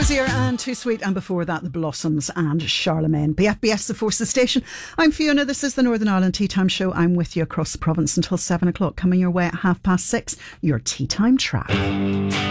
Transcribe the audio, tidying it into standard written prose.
Hozier and Too Sweet, and before that The Blossoms and Charlemagne. BFBS The Forces Station. I'm Fiona, this is the Northern Ireland Tea Time Show. I'm with you across the province until 7 o'clock. Coming your way at 6:30, your Tea Time track.